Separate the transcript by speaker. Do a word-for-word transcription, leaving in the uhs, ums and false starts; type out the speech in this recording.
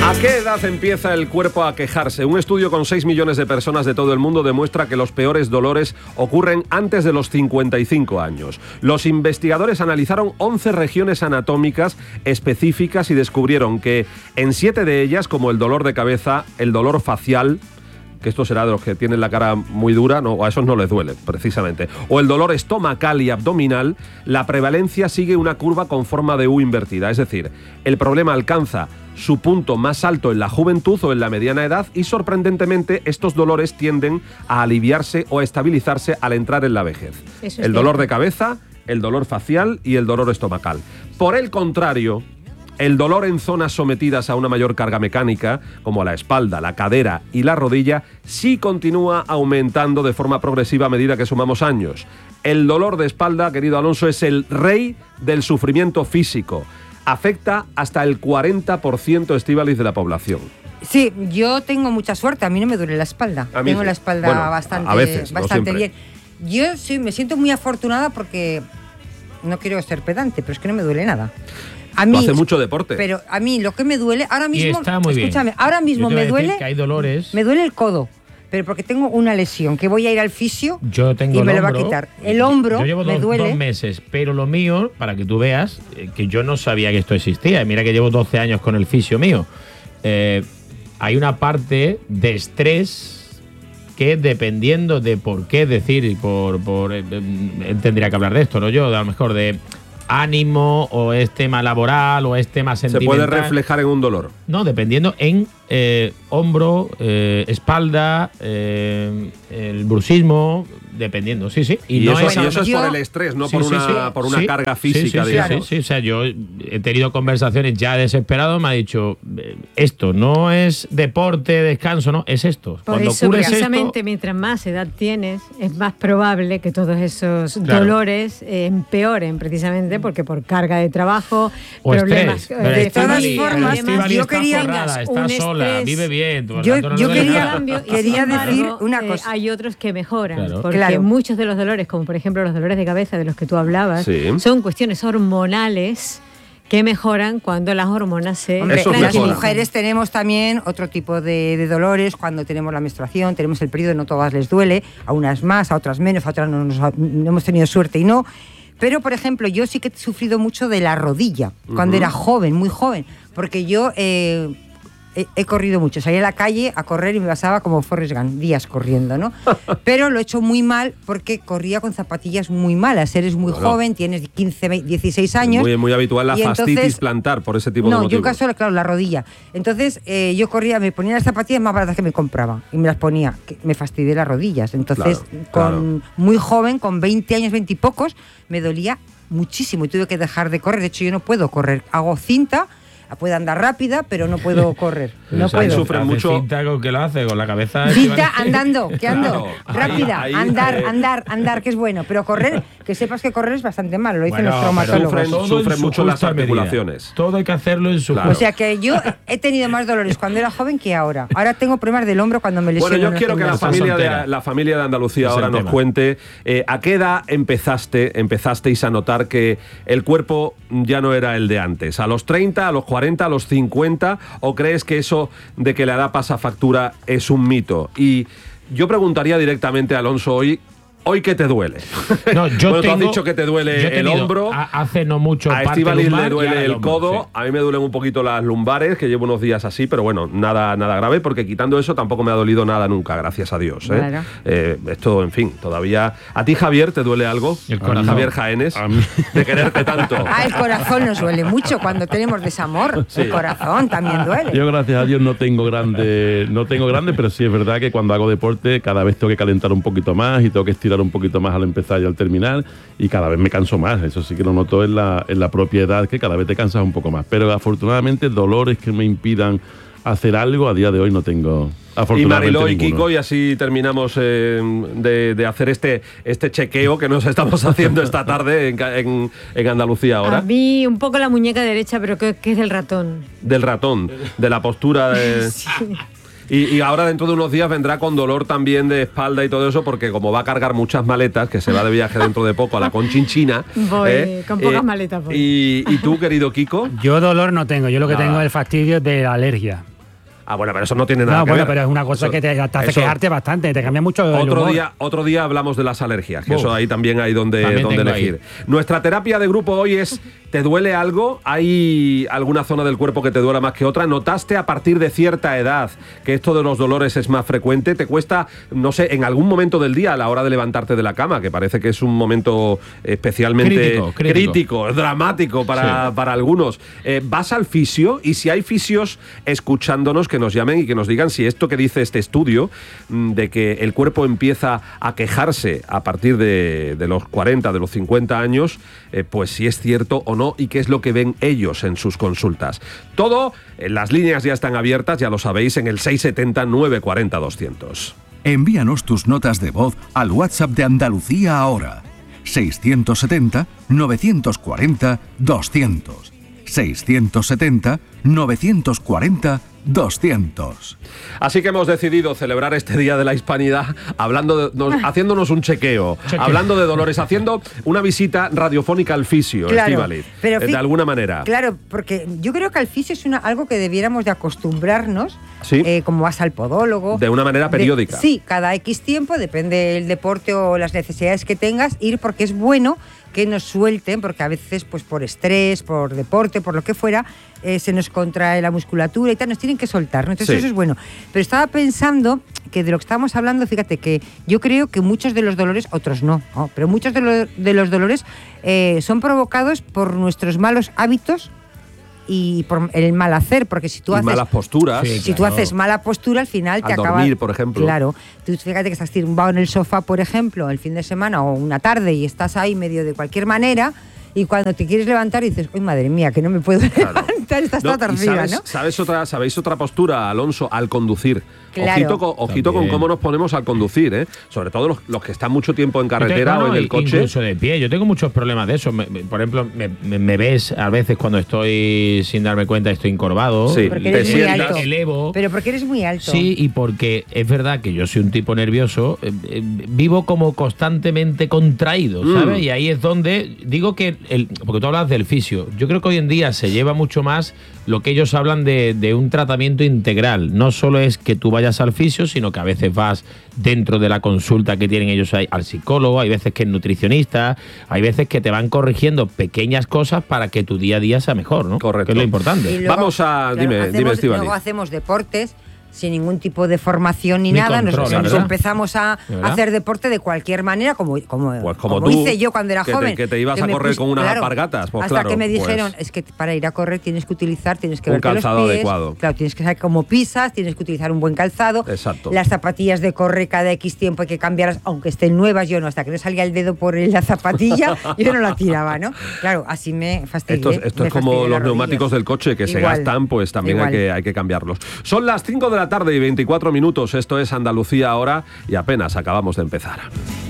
Speaker 1: ¿A qué edad empieza el cuerpo a quejarse? Un estudio con seis millones de personas de todo el mundo demuestra que los peores dolores ocurren antes de los cincuenta y cinco años. Los investigadores analizaron once regiones anatómicas específicas y descubrieron que en siete de ellas, como el dolor de cabeza, el dolor facial, que esto será de los que tienen la cara muy dura, no, a esos no les duele, precisamente, o el dolor estomacal y abdominal, la prevalencia sigue una curva con forma de U invertida. Es decir, el problema alcanza su punto más alto en la juventud o en la mediana edad y, sorprendentemente, estos dolores tienden a aliviarse o a estabilizarse al entrar en la vejez.
Speaker 2: Eso es
Speaker 1: el dolor
Speaker 2: cierto.
Speaker 1: de cabeza, el dolor facial y el dolor estomacal. Por el contrario, el dolor en zonas sometidas a una mayor carga mecánica, como la espalda, la cadera y la rodilla, sí continúa aumentando de forma progresiva a medida que sumamos años. El dolor de espalda, querido Alonso, es el rey del sufrimiento físico. Afecta hasta el cuarenta por ciento, Estíbaliz, de la población.
Speaker 2: Sí, yo tengo mucha suerte, a mí no me duele la espalda.
Speaker 1: A mí
Speaker 2: tengo
Speaker 1: sí.
Speaker 2: la espalda
Speaker 1: Bueno,
Speaker 2: bastante,
Speaker 1: a veces, no
Speaker 2: bastante
Speaker 1: siempre.
Speaker 2: bien. Yo sí me siento muy afortunada porque no quiero ser pedante, pero es que no me duele nada. A mí,
Speaker 1: Tú haces mucho deporte.
Speaker 2: Pero a mí lo que me duele, ahora
Speaker 3: Y
Speaker 2: mismo,
Speaker 3: está muy bien.
Speaker 2: escúchame, ahora mismo
Speaker 3: Yo te
Speaker 2: me
Speaker 3: voy a decir
Speaker 2: duele,
Speaker 3: que hay dolores.
Speaker 2: me duele el codo, pero porque tengo una lesión que voy a ir al fisio
Speaker 3: Yo tengo
Speaker 2: y me
Speaker 3: el
Speaker 2: lo va a
Speaker 3: hombro.
Speaker 2: quitar. El hombro
Speaker 3: Yo llevo
Speaker 2: me
Speaker 3: dos,
Speaker 2: duele.
Speaker 3: dos meses, pero lo mío, para que tú veas, eh, que yo no sabía que esto existía. Mira que llevo doce años con el fisio mío. Eh, hay una parte de estrés que, dependiendo de por qué, es decir, por, por eh, eh, tendría que hablar de esto, ¿no? Yo, a lo mejor de ánimo, o es tema laboral, o es tema
Speaker 1: Se
Speaker 3: sentimental.
Speaker 1: puede reflejar en un dolor.
Speaker 3: No, dependiendo en eh, hombro, eh, espalda, eh, el bruxismo, dependiendo, sí, sí.
Speaker 1: Y,
Speaker 3: no
Speaker 1: eso,
Speaker 3: es,
Speaker 1: y eso es
Speaker 2: yo-
Speaker 1: por el estrés, no
Speaker 3: Sí,
Speaker 1: por
Speaker 3: sí,
Speaker 1: una,
Speaker 3: sí.
Speaker 1: por una
Speaker 3: Sí,
Speaker 1: carga
Speaker 3: sí,
Speaker 1: física,
Speaker 3: sí, sí,
Speaker 1: digamos.
Speaker 3: sí, sí. O sea, yo he tenido conversaciones ya desesperado, me ha dicho, eh, esto no es deporte, descanso, no, es esto.
Speaker 4: Por
Speaker 3: Cuando
Speaker 4: eso,
Speaker 3: ocurre
Speaker 4: precisamente,
Speaker 3: esto,
Speaker 4: mientras más edad tienes, es más probable que todos esos
Speaker 3: Claro.
Speaker 4: dolores eh, empeoren, precisamente porque por carga de trabajo,
Speaker 3: o
Speaker 4: problemas
Speaker 3: estrés.
Speaker 4: eh,
Speaker 3: Pero
Speaker 2: de
Speaker 3: Estíbaliz-
Speaker 2: todas
Speaker 4: familia,
Speaker 2: formas,
Speaker 3: Estíbaliz
Speaker 2: yo
Speaker 3: está
Speaker 2: quería-
Speaker 3: forrada, está
Speaker 4: un
Speaker 3: sola,
Speaker 4: estrés.
Speaker 3: vive bien. por lo
Speaker 2: Yo-
Speaker 3: tanto, no
Speaker 2: yo
Speaker 3: le duele
Speaker 2: quería-
Speaker 3: nada.
Speaker 4: Cambio, y
Speaker 2: quería
Speaker 4: sin embargo,
Speaker 2: decir una
Speaker 4: eh,
Speaker 2: cosa.
Speaker 4: hay otros que mejoran,
Speaker 3: Claro.
Speaker 4: porque
Speaker 2: Claro.
Speaker 4: muchos de los dolores, como por ejemplo los dolores de cabeza de los que tú hablabas,
Speaker 1: Sí.
Speaker 4: son cuestiones hormonales que mejoran cuando las hormonas se
Speaker 2: Hombre,
Speaker 1: Eso
Speaker 2: las
Speaker 1: mejora.
Speaker 2: mujeres tenemos también otro tipo de, de dolores cuando tenemos la menstruación, tenemos el periodo, no todas les duele, a unas más, a otras menos, a otras no, nos ha- no hemos tenido suerte y no. Pero, por ejemplo, yo sí que he sufrido mucho de la rodilla, cuando
Speaker 1: Ujú.
Speaker 2: era joven, muy joven, porque yo eh, he, he corrido mucho, salía a la calle a correr y me pasaba como Forrest Gump, días corriendo, ¿no? Pero lo he hecho muy mal porque corría con zapatillas muy malas, eres muy
Speaker 1: Bueno.
Speaker 2: joven, tienes quince, veinte, dieciséis años.
Speaker 1: Muy, muy habitual la
Speaker 2: y
Speaker 1: fascitis
Speaker 2: entonces-
Speaker 1: plantar por ese tipo
Speaker 2: no,
Speaker 1: de
Speaker 2: yo
Speaker 1: motivos.
Speaker 2: en caso, claro, la rodilla. Entonces eh, yo corría, me ponía las zapatillas más baratas que me compraba y me las ponía. Que me fastidié las rodillas. Entonces,
Speaker 1: Claro,
Speaker 2: con muy joven, con veinte años, veinte y pocos, me dolía muchísimo y tuve que dejar de correr. De hecho, yo no puedo correr. Hago cinta, puedo andar rápida, pero no puedo correr. No
Speaker 3: O sea,
Speaker 2: puedo.
Speaker 1: sufren
Speaker 3: hace
Speaker 1: mucho-
Speaker 3: cinta con que lo hace, con la cabeza.
Speaker 2: Cinta
Speaker 3: Estíbaliz.
Speaker 2: andando, que ando,
Speaker 1: Claro, ahí-
Speaker 2: rápida,
Speaker 1: ahí,
Speaker 2: andar,
Speaker 1: eh.
Speaker 2: andar, andar, que es bueno. Pero correr, que sepas que correr es bastante malo, lo dicen
Speaker 3: Bueno,
Speaker 2: los
Speaker 3: pero
Speaker 2: traumatólogos.
Speaker 1: sufren-
Speaker 3: todo en
Speaker 1: sufren
Speaker 3: su
Speaker 1: mucho las
Speaker 3: justa medida.
Speaker 1: articulaciones.
Speaker 3: Todo hay que hacerlo en su
Speaker 1: Claro.
Speaker 2: O
Speaker 3: justa.
Speaker 2: sea que yo he tenido más dolores cuando era joven que ahora. Ahora tengo problemas del hombro cuando me lesiono.
Speaker 1: Bueno, yo
Speaker 2: en el
Speaker 1: quiero que la
Speaker 2: gimnasio.
Speaker 1: familia,
Speaker 3: soltera.
Speaker 1: de, la familia de Andalucía
Speaker 3: Ese
Speaker 1: ahora
Speaker 3: es el
Speaker 1: nos
Speaker 3: tema.
Speaker 1: cuente eh, a qué edad empezaste, empezasteis a notar que el cuerpo ya no era el de antes. ¿A los treinta, a los cuarenta, a los cincuenta? ¿O crees que eso de que la edad pasa factura es un mito? Y yo preguntaría directamente a Alonso hoy, ¿hoy qué te duele?
Speaker 3: No, yo
Speaker 1: bueno, tú has
Speaker 3: tengo-
Speaker 1: dicho que te duele
Speaker 3: yo he
Speaker 1: el
Speaker 3: tenido
Speaker 1: hombro.
Speaker 3: a- hace no mucho
Speaker 1: A
Speaker 3: parte
Speaker 1: Estíbaliz
Speaker 3: lumbar
Speaker 1: le
Speaker 3: y
Speaker 1: duele
Speaker 3: ahora
Speaker 1: el
Speaker 3: hombro,
Speaker 1: codo,
Speaker 3: sí.
Speaker 1: a mí me duelen un poquito las lumbares, que llevo unos días así, pero bueno, nada, nada grave, porque quitando eso tampoco me ha dolido nada nunca, gracias a Dios. ¿eh?
Speaker 2: Claro.
Speaker 1: Eh, esto, en fin, todavía... ¿A ti, Javier, te duele algo?
Speaker 3: El corazón.
Speaker 1: Javier Jaénes,
Speaker 5: A mí-
Speaker 1: de quererte tanto.
Speaker 2: Ah, el corazón nos duele mucho cuando tenemos desamor. El corazón también duele.
Speaker 5: Yo, gracias a Dios, no tengo grande, no tengo grande, pero sí es verdad que cuando hago deporte cada vez tengo que calentar un poquito más y tengo que estirar un poquito más al empezar y al terminar, y cada vez me canso más. Eso sí que lo noto en la, en la propia edad, que cada vez te cansas un poco más. Pero afortunadamente dolores que me impidan hacer algo a día de hoy no tengo.
Speaker 1: Y
Speaker 5: Afortunadamente
Speaker 1: Mariló y
Speaker 5: ninguno.
Speaker 1: Kiko, y así terminamos eh, de, de hacer este, este chequeo que nos estamos haciendo esta tarde en, ca- en- en Andalucía
Speaker 4: A
Speaker 1: ahora.
Speaker 4: mí un poco la muñeca derecha, pero que, que es del ratón.
Speaker 1: Del ratón, de la postura de... Y, y ahora dentro de unos días vendrá con dolor también de espalda y todo eso, porque como va a cargar muchas maletas, que se va de viaje dentro de poco a la Conchinchina.
Speaker 4: Voy con pocas maletas, voy.
Speaker 1: Y, y tú, querido Kiko,
Speaker 6: Yo dolor no tengo, yo lo que
Speaker 1: Nada.
Speaker 6: tengo es el fastidio de la alergia.
Speaker 1: Ah, bueno, pero eso no tiene nada
Speaker 6: No,
Speaker 1: que
Speaker 6: bueno,
Speaker 1: ver.
Speaker 6: pero es una cosa
Speaker 1: Eso-
Speaker 6: que te, te hace
Speaker 1: eso-
Speaker 6: quejarte bastante, te cambia mucho el
Speaker 1: Otro
Speaker 6: humor.
Speaker 1: día, otro día hablamos de las alergias, que
Speaker 3: Uf.
Speaker 1: eso ahí también hay donde,
Speaker 3: También
Speaker 1: donde
Speaker 3: tengo
Speaker 1: elegir.
Speaker 3: ahí.
Speaker 1: Nuestra terapia de grupo hoy es, ¿te duele algo? ¿Hay alguna zona del cuerpo que te duela más que otra? ¿Notaste a partir de cierta edad que esto de los dolores es más frecuente? ¿Te cuesta, no sé, en algún momento del día a la hora de levantarte de la cama, que parece que es un momento especialmente
Speaker 3: Crítico, crítico.
Speaker 1: crítico, dramático para,
Speaker 3: Sí.
Speaker 1: para algunos? Eh, ¿Vas al fisio? Y si hay fisios escuchándonos, que nos llamen y que nos digan si esto que dice este estudio, mm, de que el cuerpo empieza a quejarse a partir de, de los cuarenta, de los cincuenta años, eh, pues si es cierto o no y qué es lo que ven ellos en sus consultas. Todo, eh, las líneas ya están abiertas, ya lo sabéis, en el seis setenta, nueve cuarenta, doscientos.
Speaker 7: Envíanos tus notas de voz al WhatsApp de Andalucía ahora. seiscientos setenta, novecientos cuarenta, doscientos. seiscientos setenta, novecientos cuarenta, doscientos.
Speaker 1: Así que hemos decidido celebrar este Día de la Hispanidad hablando de, nos- haciéndonos un chequeo,
Speaker 3: Chequeo.
Speaker 1: hablando de dolores, haciendo una visita radiofónica al fisio,
Speaker 2: Claro,
Speaker 1: Estíbaliz,
Speaker 2: pero
Speaker 1: eh,
Speaker 2: fi-
Speaker 1: de alguna manera.
Speaker 2: Claro, porque yo creo que al fisio es una, algo que debiéramos de acostumbrarnos,
Speaker 1: Sí.
Speaker 2: eh, como vas al podólogo.
Speaker 1: De una manera
Speaker 2: De-
Speaker 1: periódica.
Speaker 2: sí, cada X tiempo, depende del deporte o las necesidades que tengas, ir porque es bueno que nos suelten, porque a veces pues por estrés, por deporte, por lo que fuera, eh, se nos contrae la musculatura y tal, nos tienen que soltar, ¿no? Entonces
Speaker 1: Sí.
Speaker 2: eso es bueno. Pero estaba pensando que de lo que estábamos hablando, fíjate que yo creo que muchos de los dolores, otros no, ¿no? Pero muchos de, lo- de los dolores eh, son provocados por nuestros malos hábitos y por el mal hacer, porque si tú
Speaker 1: Y
Speaker 2: haces
Speaker 1: malas posturas.
Speaker 3: Sí,
Speaker 2: si tú
Speaker 3: claro.
Speaker 2: haces mala postura, al final te
Speaker 1: Al
Speaker 2: acaba.
Speaker 1: dormir, por ejemplo.
Speaker 2: Claro. Tú fíjate que estás tumbado en el sofá, por ejemplo, el fin de semana o una tarde y estás ahí medio de cualquier manera. Y cuando te quieres levantar dices, ¡ay, madre mía, que no me puedo levantar! Estás
Speaker 1: No,
Speaker 2: toda
Speaker 1: y
Speaker 2: torcida,
Speaker 1: sabes,
Speaker 2: ¿no?
Speaker 1: sabes otra, ¿Sabéis otra postura, Alonso, al conducir?
Speaker 2: Claro.
Speaker 1: Ojito, con, ojito con
Speaker 3: También.
Speaker 1: cómo nos ponemos al conducir, ¿eh? Sobre todo los, los que están mucho tiempo en carretera
Speaker 3: Yo tengo-
Speaker 1: o en
Speaker 3: no,
Speaker 1: el coche.
Speaker 3: Incluso de pie. Yo tengo muchos problemas de eso. Me- me- por ejemplo, me, me- me ves a veces cuando estoy sin darme cuenta, estoy encorvado.
Speaker 1: Sí,
Speaker 2: Porque
Speaker 1: te
Speaker 2: eres muy
Speaker 1: sientas.
Speaker 2: alto.
Speaker 3: Elevo.
Speaker 2: Pero porque eres muy alto.
Speaker 3: Sí, y porque es verdad que yo soy un tipo nervioso, eh, eh, vivo como constantemente contraído,
Speaker 1: Mm.
Speaker 3: ¿sabes? Y ahí es donde digo que, el, porque tú hablas del fisio, yo creo que hoy en día se lleva mucho más lo que ellos hablan de, de un tratamiento integral. No solo es que tú vayas al fisio, sino que a veces vas dentro de la consulta que tienen ellos ahí al psicólogo, hay veces que es nutricionista, hay veces que te van corrigiendo pequeñas cosas para que tu día a día sea mejor, ¿no?
Speaker 1: Correcto.
Speaker 3: Que es lo importante.
Speaker 2: Y luego,
Speaker 1: Vamos a- dime,
Speaker 2: hacemos-
Speaker 1: dime, Estíbaliz.
Speaker 2: Luego hacemos deportes sin ningún tipo de formación ni,
Speaker 3: Ni
Speaker 2: nada. Nos,
Speaker 3: control,
Speaker 2: nos
Speaker 3: ¿verdad?
Speaker 2: empezamos a
Speaker 3: ¿De verdad?
Speaker 2: hacer deporte de cualquier manera, como, como,
Speaker 1: Pues como tú,
Speaker 2: hice yo cuando era
Speaker 1: que te-
Speaker 2: joven.
Speaker 1: que te ibas a
Speaker 2: me
Speaker 1: correr
Speaker 2: pus-
Speaker 1: con unas alpargatas, pues
Speaker 2: hasta
Speaker 1: claro,
Speaker 2: que me
Speaker 1: pues-
Speaker 2: dijeron, es que para ir a correr tienes que utilizar, tienes que
Speaker 1: Un
Speaker 2: verte los
Speaker 1: calzado
Speaker 2: pies,
Speaker 1: adecuado.
Speaker 2: Claro, tienes que saber cómo pisas, tienes que utilizar un buen calzado.
Speaker 1: Exacto.
Speaker 2: Las zapatillas de correr cada X tiempo hay que cambiarlas, aunque estén nuevas. Yo no, hasta que no salía el dedo por la zapatilla, yo no la tiraba, ¿no? Claro, así me fastidié.
Speaker 1: Esto, es- esto
Speaker 2: me
Speaker 1: es como
Speaker 2: fastidié
Speaker 1: los
Speaker 2: las
Speaker 1: neumáticos
Speaker 2: rodillas.
Speaker 1: del coche que se
Speaker 2: Igual,
Speaker 1: gastan, pues también hay
Speaker 2: igual.
Speaker 1: que, hay que cambiarlos. Son las cinco de la tarde y veinticuatro minutos. Esto es Andalucía ahora y apenas acabamos de empezar.